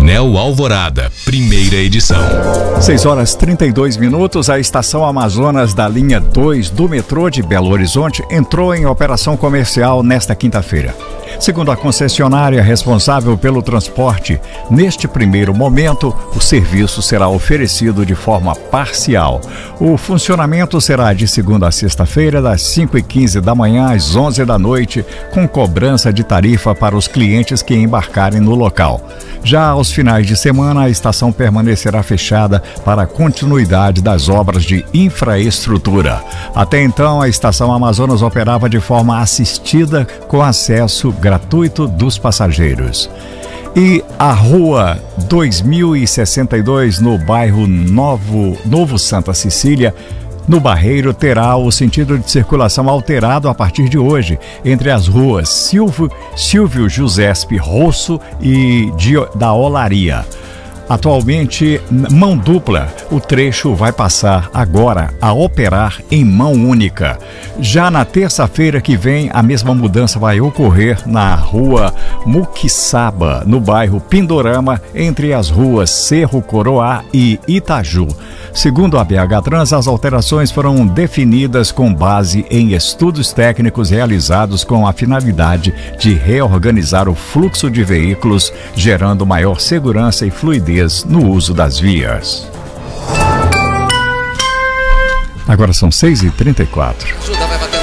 Anel Alvorada, primeira edição. 6h32, a estação Amazonas da linha 2 do metrô de Belo Horizonte entrou em operação comercial nesta quinta-feira. Segundo a concessionária responsável pelo transporte, neste primeiro momento, o serviço será oferecido de forma parcial. O funcionamento será de segunda a sexta-feira, das 5h15 da manhã às 11 da noite, com cobrança de tarifa para os clientes que embarcarem no local. Já aos finais de semana, a estação permanecerá fechada para a continuidade das obras de infraestrutura. Até então, a estação Amazonas operava de forma assistida com acesso gratuito dos passageiros. E a Rua 2062, no bairro Novo Santa Cecília, no Barreiro, terá o sentido de circulação alterado a partir de hoje, entre as ruas Silvio Giuseppe Rosso e da Olaria. Atualmente, mão dupla, o trecho vai passar agora a operar em mão única. Já na terça-feira que vem, a mesma mudança vai ocorrer na rua Muquiçaba, no bairro Pindorama, entre as ruas Cerro Coroá e Itaju. Segundo a BH Trans, as alterações foram definidas com base em estudos técnicos realizados com a finalidade de reorganizar o fluxo de veículos, gerando maior segurança e fluidez no uso das vias. Agora são 6h34.